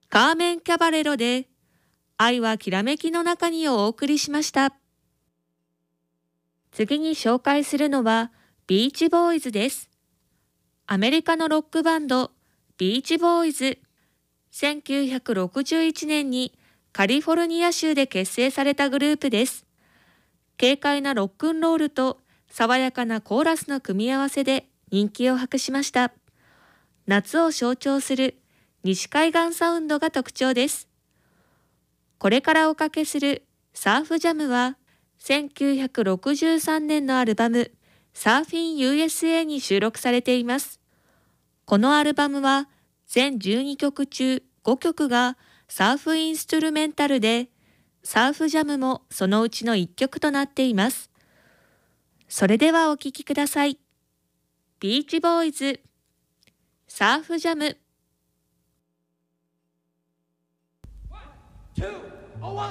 カーメン・キャバレロで愛はきらめきの中にをお送りしました。次に紹介するのはビーチボーイズです。アメリカのロックバンドビーチボーイズ。1961年にカリフォルニア州で結成されたグループです。軽快なロックンロールと爽やかなコーラスの組み合わせで人気を博しました。夏を象徴する西海岸サウンドが特徴です。これからおかけするサーフジャムは1963年のアルバムサーフィン USA に収録されています。このアルバムは全12曲中5曲がサーフインストゥルメンタルで、サーフジャムもそのうちの1曲となっています。それではお聴きください。ビーチボーイズ、サーフジャム。